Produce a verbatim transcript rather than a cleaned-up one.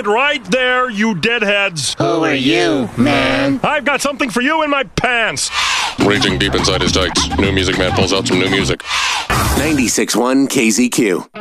it right there, you deadheads. Who are you, man? I've got something for you in my pants. Raging deep inside his tights, New Music Man pulls out some new music. ninety-six point one K Z Q.